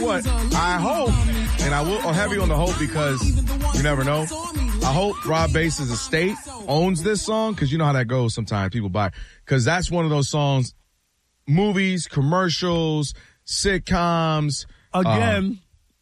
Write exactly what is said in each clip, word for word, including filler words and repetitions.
what? I hope, and I will I'll have you on the hope because you never know. I hope Rob Bass's estate owns this song because you know how that goes sometimes. People buy because that's one of those songs, movies, commercials, sitcoms. Again,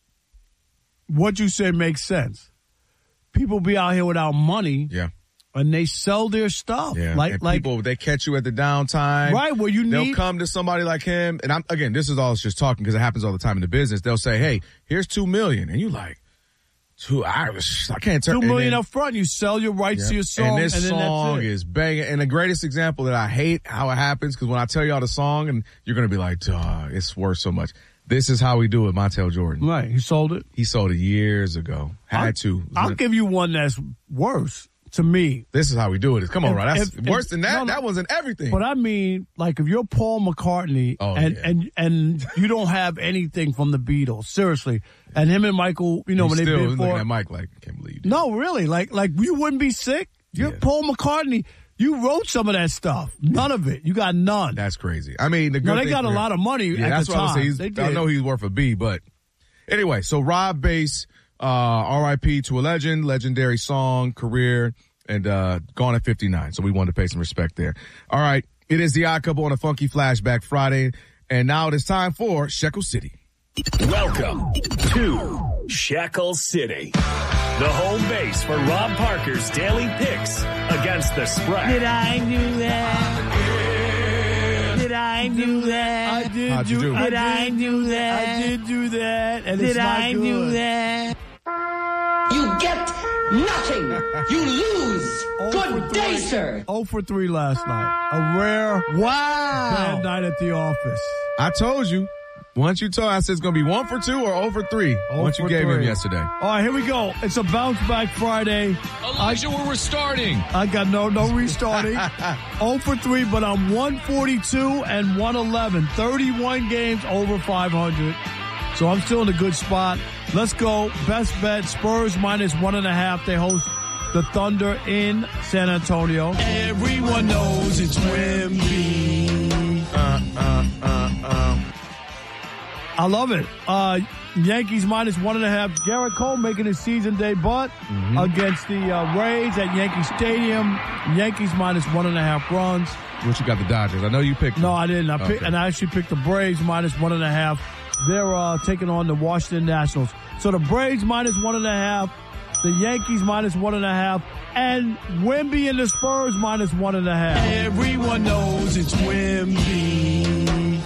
uh, what you said makes sense. People be out here without money. Yeah. And they sell their stuff. Yeah. Like, and like people, they catch you at the downtime. Right, where you They'll need. come to somebody like him. And I'm, again, this is all just talking because it happens all the time in the business. They'll say, hey, here's two million. And you like, two, I, I can't turn. Two million then, up front. You sell your rights yeah. to your song. And this and then song that's it. is banging. And the greatest example that I hate how it happens because when I tell y'all the song and you're going to be like, duh, it's worth so much. This is how we do it, Montel Jordan. Right. He sold it. He sold it years ago. Had I'll, to. I'll give you one that's worse. To me, this is how we do it. Come on, if, right? That's if, worse if, than that. No, no. That wasn't everything. But I mean, like if you're Paul McCartney oh, and, yeah. and and you don't have anything from the Beatles, seriously, and him and Michael, you know, He's when they still been looking for at Mike like, I can't believe you did. No, really, like like you wouldn't be sick. You're Yeah. Paul McCartney. You wrote some of that stuff. None of it. You got none. That's crazy. I mean, the good no, they thing got a for- lot of money Yeah, at that's the what I time. was saying. They I did. know he's worth a B, but anyway. So Rob Bass, uh, R I P to a legend, legendary song, career. And uh, gone at fifty-nine, so we wanted to pay some respect there. All right, it is the Odd Couple on a Funky Flashback Friday, and now it is time for Shekel City. Welcome to Shekel City, the home base for Rob Parker's daily picks against the spread. Did I do that? Did I do that? I did How'd you do? Did I do that? I did do that. And Did it's not I good. do that? You get nothing. You lose. Good day, sir. oh for three last night. A rare Wow. bad night at the office. I told you. Once you told, I said it's going to be one for two or oh for three. Once you for gave him three. yesterday. All right, here we go. It's a bounce back Friday. Elijah, where we're starting. I got no no restarting. oh for three, but I'm one forty-two and one eleven. thirty-one games over five hundred. So I'm still in a good spot. Let's go. Best bet, Spurs minus one and a half. They host the Thunder in San Antonio. Everyone knows it's Wemby. Uh, uh, uh, uh. I love it. Uh, Yankees minus one and a half. Garrett Cole making his season debut mm-hmm. against the uh, Rays at Yankee Stadium. Yankees minus one and a half runs. What you got, the Dodgers? I know you picked them. No, I didn't. I picked, Okay. and I actually picked the Braves minus one and a half. They're uh, taking on the Washington Nationals. So the Braves minus one and a half, the Yankees minus one and a half, and Wemby and the Spurs minus one and a half. Everyone knows it's Wemby.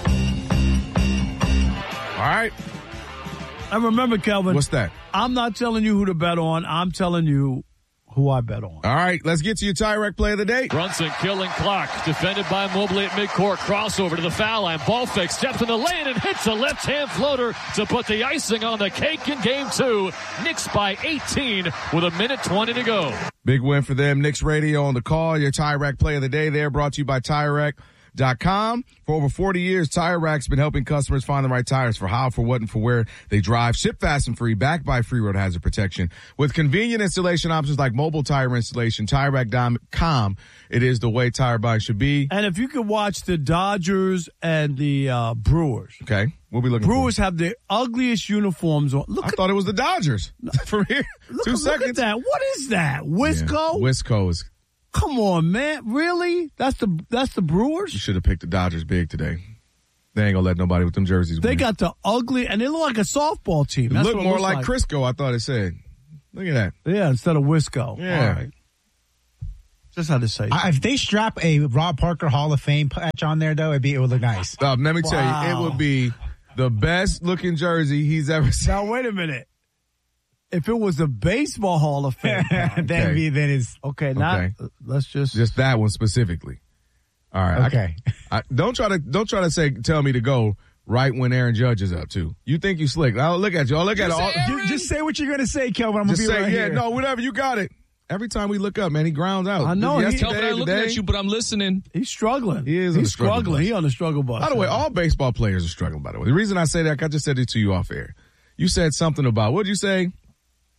All right. And remember, Kelvin. What's that? I'm not telling you who to bet on. I'm telling you who I bet on. All right, let's get to your Tyrek play of the day. Brunson killing clock. Defended by Mobley at midcourt. Crossover to the foul line. Ball fake. Steps in the lane and hits a left-hand floater to put the icing on the cake in game two. Knicks by eighteen with a minute twenty to go. Big win for them. Knicks Radio on the call. Your Tyrek play of the day there brought to you by Tyrek dot com. For over forty years, Tire Rack's been helping customers find the right tires for how, for what, and for where they drive. Ship fast and free, backed by free road hazard protection. With convenient installation options like mobile tire installation, Tire Rack dot com, it is the way tire buying should be. And if you could watch the Dodgers and the uh, Brewers. Okay, we'll be looking Brewers for. have the ugliest uniforms on. Look I at, thought it was the Dodgers. From here, look, two look seconds. at that. What is that? Wisco? Yeah, Wisco is. Come on, man. Really? That's the that's the You Brewers? should have picked the Dodgers big today. They ain't gonna let nobody with them jerseys They win. got the ugly, and they look like a softball team. It That's looked what it more looks like Crisco, I thought it said. Look at that. Yeah, instead of Wisco. Yeah. All right. Just had to say. I, if they strap a Rob Parker Hall of Fame patch on there, though, it'd be, it would look nice. Uh, let me tell you, Wow. it would be the best looking jersey he's ever seen. Now, wait a minute. If it was a baseball Hall of Fame, then Okay. be then it's okay, now Okay. let's just. Just that one specifically. All right. okay. I, I, don't try to don't try to say tell me to go right when Aaron Judge is up too. You think you slick? I'll look at you. I'll look at it all. Just, just say what you're gonna say, Kelvin. I'm Just gonna be say right yeah, here. no, whatever. You got it. Every time we look up, man, he grounds out. I know, he- Yesterday, Kelvin, I'm looking today. at you, but I'm listening. He's struggling. He is on He's the struggle struggling. bus. He on the struggle bus. By the way, all baseball players are struggling. By the way, the reason I say that, I just said it to you off air. You said something about what did you say?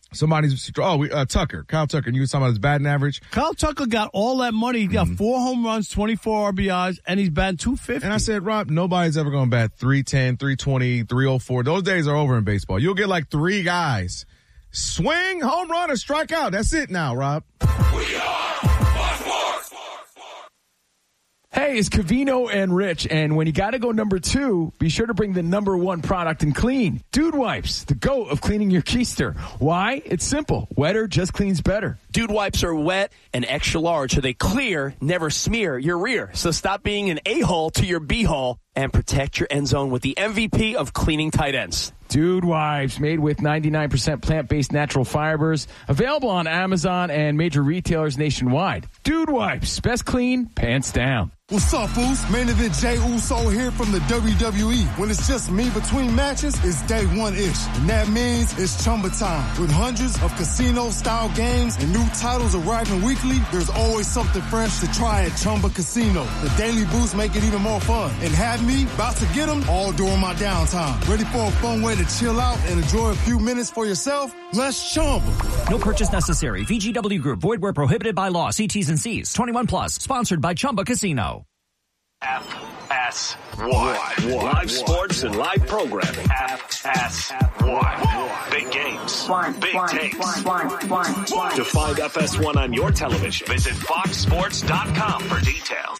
Somebody's, oh, we, uh, Tucker, Kyle Tucker, and you were talking about his batting average. Kyle Tucker got all that money. He got mm-hmm. four home runs, twenty-four R B Is, and he's batting two fifty. And I said, Rob, nobody's ever going to bat three ten, three twenty, three oh four. Those days are over in baseball. You'll get like three guys. Swing, home run, or strike out. That's it now, Rob. We are Fox Sports. Hey, it's Covino and Rich, and when you got to go number two, be sure to bring the number one product in clean. Dude Wipes, the GOAT of cleaning your keister. Why? It's simple. Wetter just cleans better. Dude Wipes are wet and extra large, so they clear, never smear your rear. So stop being an a-hole to your b-hole and protect your end zone with the M V P of cleaning tight ends. Dude Wipes, made with ninety-nine percent plant-based natural fibers. Available on Amazon and major retailers nationwide. Dude Wipes, best clean, pants down. What's up, fools? Main event Jey Uso here from the W W E. When it's just me between matches, it's day one-ish. And that means it's Chumba time. With hundreds of casino-style games and new titles arriving weekly, there's always something fresh to try at Chumba Casino. The daily boosts make it even more fun. And have me about to get them all during my downtime. Ready for a fun way to chill out and enjoy a few minutes for yourself? Let's Chumba. No purchase necessary. V G W Group. Void where prohibited by law. See T's and C's. twenty-one plus. Sponsored by Chumba Casino. F S one. Live sports and live programming. F S one. Big games. Big takes. To find F S one on your television, visit fox sports dot com for details.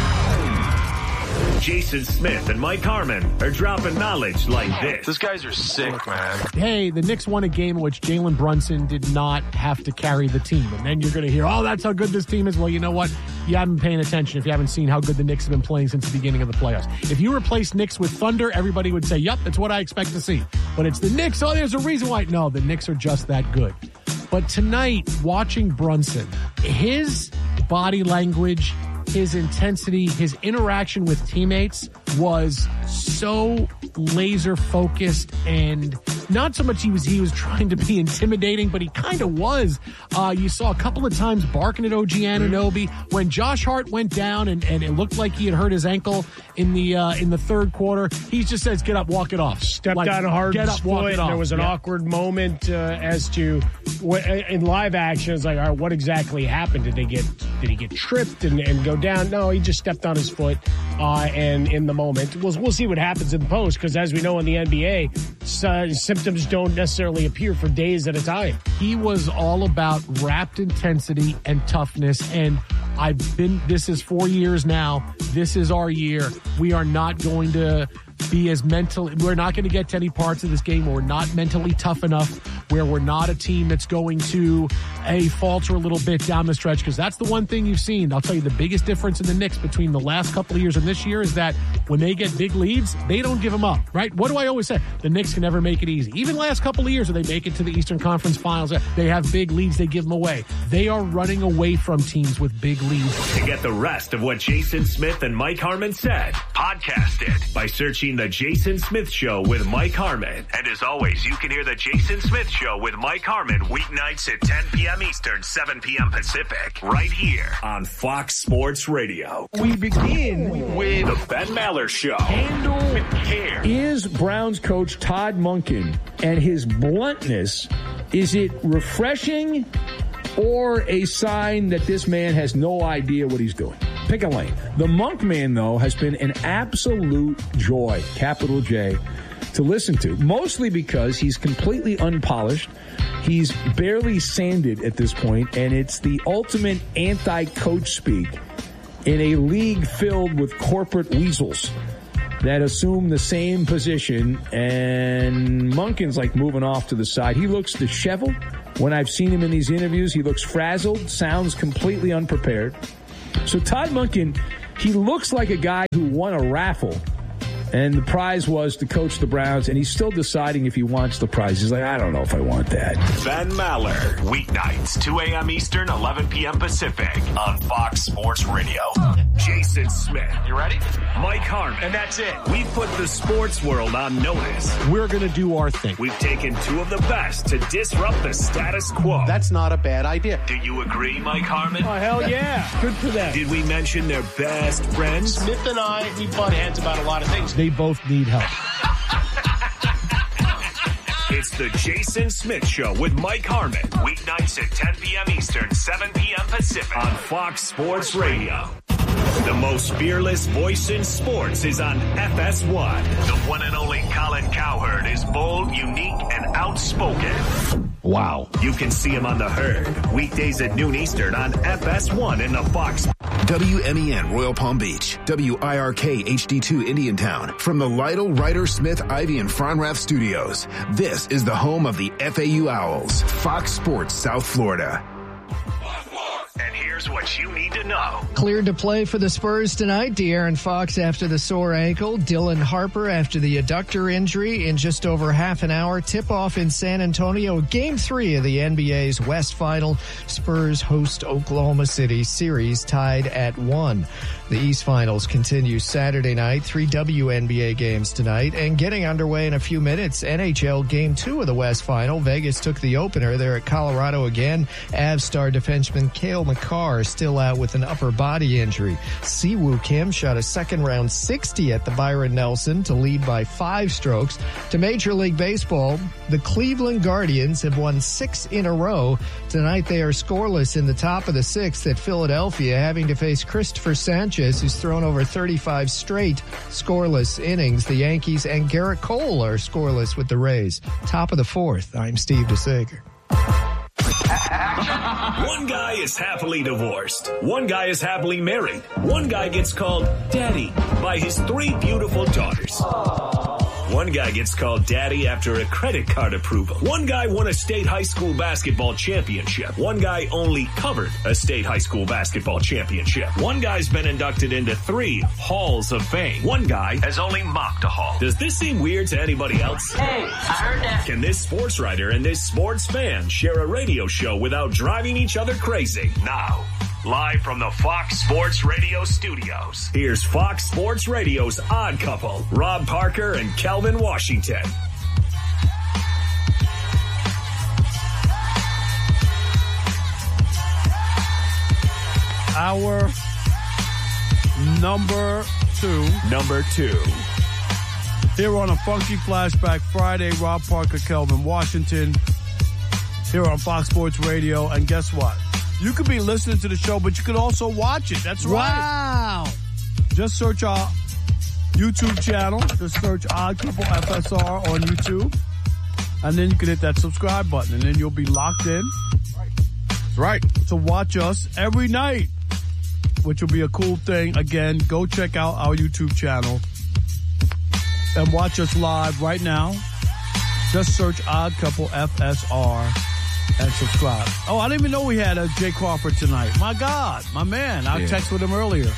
Jason Smith and Mike Harmon are dropping knowledge like this. Those guys are sick, man. Hey, the Knicks won a game in which Jalen Brunson did not have to carry the team. And then you're going to hear, oh, that's how good this team is. Well, you know what? You haven't been paying attention if you haven't seen how good the Knicks have been playing since the beginning of the playoffs. If you replace Knicks with Thunder, everybody would say, yep, that's what I expect to see. But it's the Knicks. Oh, there's a reason why. No, the Knicks are just that good. But tonight, watching Brunson, his body language, his intensity, his interaction with teammates was so laser focused, and not so much he was he was trying to be intimidating, but he kind of was. Uh, you saw a couple of times barking at O G Anunoby when Josh Hart went down, and, and it looked like he had hurt his ankle in the uh, in the third quarter. He just says, "Get up, walk it off." Stepped like, on Hart's get up, walk foot. it off. There was an yeah. awkward moment uh, as to what, in live action. It's like, all right, what exactly happened? Did they get did he get tripped and, and go down? No, he just stepped on his foot, uh, and in the moment, we'll we'll see what happens in the post, because as we know in the N B A, uh, symptoms don't necessarily appear for days at a time. He was all about rapt intensity and toughness, and I've been, this is four years now. This is our year. We are not going to be as mentally, we're not going to get to any parts of this game where we're not mentally tough enough, where we're not a team that's going to a falter a little bit down the stretch, because that's the one thing you've seen. I'll tell you the biggest difference in the Knicks between the last couple of years and this year is that when they get big leads, they don't give them up, right? What do I always say? The Knicks can never make it easy. Even last couple of years when they make it to the Eastern Conference Finals, they have big leads, they give them away. They are running away from teams with big leads. To get the rest of what Jason Smith and Mike Harmon said, podcast it by searching The Jason Smith Show with Mike Harmon. And as always, you can hear The Jason Smith Show with Mike Harmon weeknights at ten p.m. Eastern, seven p.m. Pacific, right here on Fox Sports Radio. We begin with The Ben Maller Show. Handle with care. Is Browns coach Todd Monken and his bluntness, is it refreshing or a sign that this man has no idea what he's doing? Pick a lane. The Monk Man, though, has been an absolute joy, capital J, to listen to, mostly because he's completely unpolished. He's barely sanded at this point, and it's the ultimate anti-coach speak in a league filled with corporate weasels that assume the same position, and Monken's like moving off to the side. He looks disheveled. When I've seen him in these interviews, he looks frazzled, sounds completely unprepared. So Todd Monken, he looks like a guy who won a raffle, and the prize was to coach the Browns, and he's still deciding if he wants the prize. He's like, I don't know if I want that. Ben Maller, weeknights, two a.m. Eastern, eleven p.m. Pacific on Fox Sports Radio. Jason Smith. You ready? Mike Harmon. And that's it. We put the sports world on notice. We're going to do our thing. We've taken two of the best to disrupt the status quo. That's not a bad idea. Do you agree, Mike Harmon? Oh, hell yeah. Good for them. Did we mention their best friends? Smith and I, we butt heads about a lot of things. They both need help. It's the Jason Smith Show with Mike Harmon. Weeknights at ten p.m. Eastern, seven p.m. Pacific on Fox Sports Radio. The most fearless voice in sports is on F S one. The one and only Colin Cowherd is bold, unique, and outspoken. Wow. You can see him on The Herd, weekdays at noon Eastern on F S one in the Fox. W M E N Royal Palm Beach, W I R K H D two Indiantown. From the Lytle, Ryder, Smith, Ivy, and Fronrath studios, this is the home of the F A U Owls, Fox Sports South Florida. And here's what you need to know. Cleared to play for the Spurs tonight. De'Aaron Fox after the sore ankle. Dylan Harper after the adductor injury in just over half an hour. Tip-off in San Antonio. Game three of the N B A's West Final. Spurs host Oklahoma City. Series tied at one. The East Finals continue Saturday night. Three W N B A games tonight. And getting underway in a few minutes, N H L Game two of the West Final. Vegas took the opener. They're at Colorado again. Avs star defenseman Cale Makar still out with an upper body injury. Siwoo Kim shot a second round sixty at the Byron Nelson to lead by five strokes. To Major League Baseball, the Cleveland Guardians have won six in a row. Tonight they are scoreless in the top of the sixth at Philadelphia, having to face Christopher Sanchez, who's thrown over thirty-five straight scoreless innings. The Yankees and Garrett Cole are scoreless with the Rays. Top of the fourth, I'm Steve DeSager. One guy is happily divorced. One guy is happily married. One guy gets called daddy by his three beautiful daughters. One guy gets called daddy after a credit card approval. One guy won a state high school basketball championship. One guy only covered a state high school basketball championship. One guy's been inducted into three halls of fame. One guy has only mocked a hall. Does this seem weird to anybody else? Hey, I heard that. Can this sports writer and this sports fan share a radio show without driving each other crazy? Now, live from the Fox Sports Radio studios, here's Fox Sports Radio's Odd Couple, Rob Parker and Calvin Washington. Our number two. Number two. Here on a Funky Flashback Friday, Rob Parker, Calvin Washington, here on Fox Sports Radio. And guess what? You could be listening to the show, but you could also watch it. That's right. Wow. Just search our YouTube channel. Just search Odd Couple F S R on YouTube. And then you can hit that subscribe button, and then you'll be locked in. That's right. To watch us every night, which will be a cool thing. Again, go check out our YouTube channel and watch us live right now. Just search Odd Couple F S R. And subscribe. Oh, I didn't even know we had a Jay Crawford tonight. My God, my man. I yeah. texted with him earlier.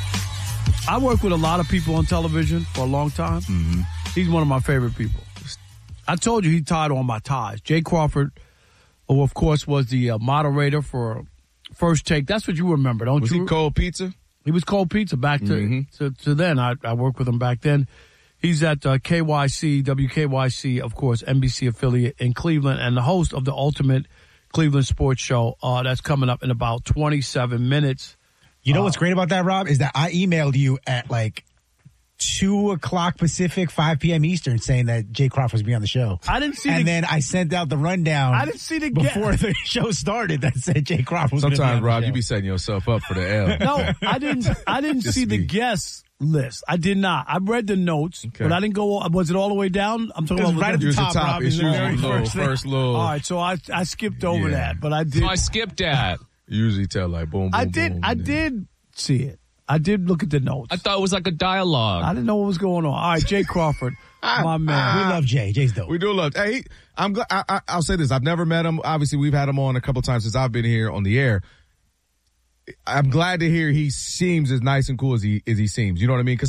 I worked with a lot of people on television for a long time. Mm-hmm. He's one of my favorite people. I told you he tied all my ties. Jay Crawford, who of course was the uh, moderator for First Take. That's what you remember, don't was you? Was he Cold Pizza? He was Cold Pizza back to mm-hmm. to, to then. I, I worked with him back then. He's at uh, K Y C, W K Y C, of course, N B C affiliate in Cleveland, and the host of the Ultimate Cleveland Sports Show. Uh, that's coming up in about twenty-seven minutes. You know uh, what's great about that, Rob, is that I emailed you at like two o'clock Pacific, five p.m. Eastern, saying that Jay Crawford was be on the show. I didn't see And the, then I sent out the rundown. I didn't see the before guess. the show started that said Jay Crawford was Sometimes, be on Rob, the show. you be setting yourself up for the L. No, I didn't. I didn't see the guests list. I did not. I read the notes, okay. but I didn't go. Was it all the way down? I'm talking it was about right at the top. top Rob, it's the very low, first, first little. All right, so I I skipped over yeah. that, but I did. So I skipped that. You usually tell like boom, boom, I did. boom, I then. did see it. I did look at the notes. I thought it was like a dialogue. I didn't know what was going on. All right, Jay Crawford, my man. We love Jay. Jay's dope. We do love. Hey, I'm. Gl- I, I, I'll say this. I've never met him. Obviously, we've had him on a couple times since I've been here on the air. I'm glad to hear he seems as nice and cool as he as he seems. You know what I mean? Because